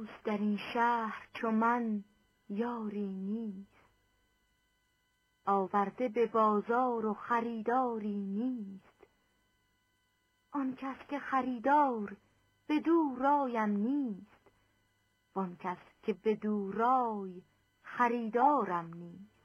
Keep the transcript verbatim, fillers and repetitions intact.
دوست در این شهر چو من یاری نیست، آورده به بازار و خریداری نیست. آن کس که خریدار بدو رایم نیست، وان کس که بدو رای خریدارم نیست.